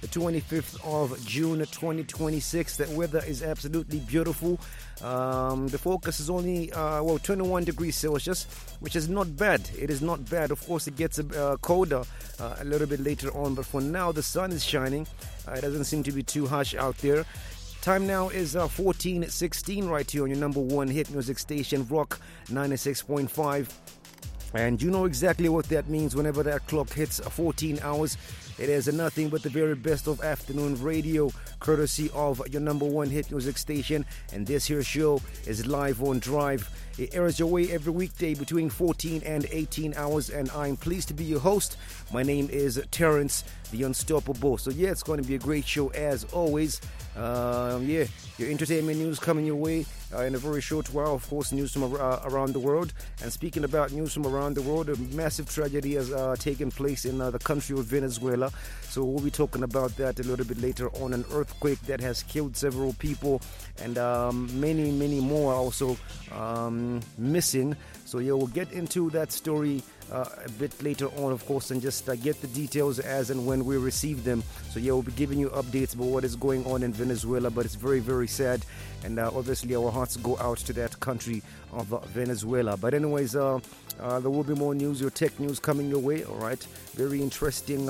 the 25th of June 2026. The weather is absolutely beautiful. The focus is only 21 degrees Celsius, which is not bad. It is not bad. Of course, it gets colder a little bit later on, but for now the sun is shining. It doesn't seem to be too harsh out there. Time now is 14:16 right here on your number one hit music station, Rock 96.5. And you know exactly what that means whenever that clock hits 14 hours. It is nothing but the very best of afternoon radio, courtesy of your number one hit music station. And this here show is live on Drive. It airs your way every weekday between 14 and 18 hours. And I'm pleased to be your host. My name is Terrence, the Unstoppable. So yeah, it's going to be a great show as always. Your entertainment news coming your way in a very short while. Of course, news from around the world. And speaking about news from around the world, a massive tragedy has taken place in the country of Venezuela. So we'll be talking about that a little bit later on. An earthquake that has killed several people, and many more also missing. So yeah, we'll get into that story a bit later on, of course, and just get the details as and when we receive them. So yeah, we'll be giving you updates about what is going on in Venezuela, but it's very, very sad, and obviously our hearts go out to that country of Venezuela. But anyways, there will be more news, your tech news coming your way. All right, very interesting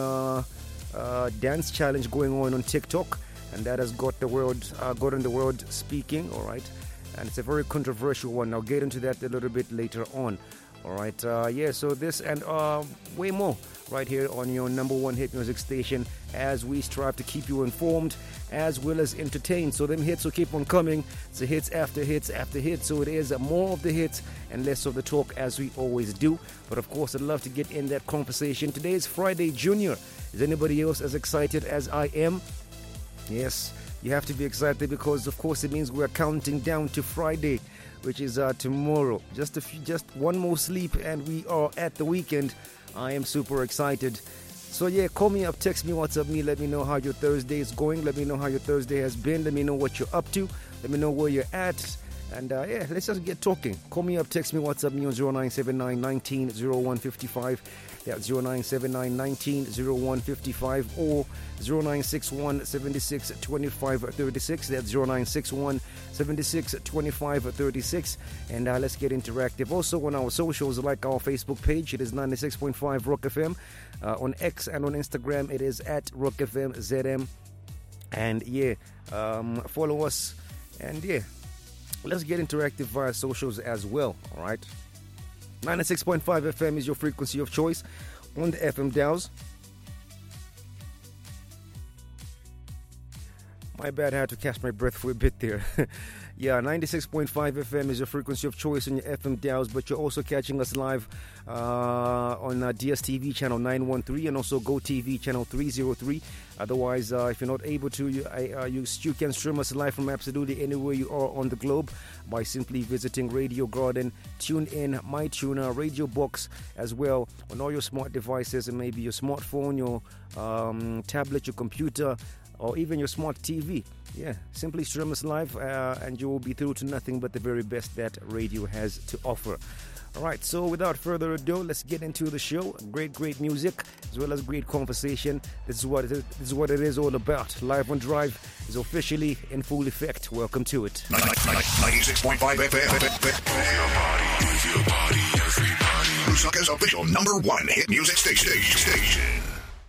dance challenge going on TikTok, and that has gotten the world speaking. All right, and it's a very controversial one. I'll get into that a little bit later on. All right, so this and way more right here on your number one hit music station, as we strive to keep you informed as well as entertained. So them hits will keep on coming. So hits after hits after hits. So it is more of the hits and less of the talk, as we always do. But of course, I'd love to get in that conversation. Today is Friday Junior. Is anybody else as excited as I am? Yes, you have to be excited because, of course, it means we're counting down to Friday, which is tomorrow. Just one more sleep and we are at the weekend. I am super excited. So yeah, call me up, text me, WhatsApp me, let me know how your Thursday is going. Let me know how your Thursday has been. Let me know what you're up to. Let me know where you're at. And let's just get talking. Call me up, text me, WhatsApp me on 0979 19 0155. That's 0979 19 0155 or 0961 76 25 36. That's 0961 76 25 36. And let's get interactive. Also on our socials, like our Facebook page, it is 96.5 Rock FM. On X and on Instagram, it is at Rock FM ZM. And follow us. And let's get interactive via socials as well, all right? 96.5 FM is your frequency of choice on the FM dials. My bad, I had to catch my breath for a bit there. 96.5 FM is your frequency of choice on your FM dials, but you're also catching us live on DSTV channel 913 and also GoTV channel 303. Otherwise, if you're not able to, you can stream us live from absolutely anywhere you are on the globe by simply visiting Radio Garden, TuneIn, MyTuner, Radio Box as well on all your smart devices, and maybe your smartphone, your tablet, your computer, or even your smart TV. Yeah, simply stream us live and you will be through to nothing but the very best that radio has to offer. All right, so without further ado, let's get into the show. Great music as well as great conversation. This is what it is all about. Live on Drive is officially in full effect. Welcome to it. 96.5 FM. Move your body, everybody. Lusaka's official number one hit music station.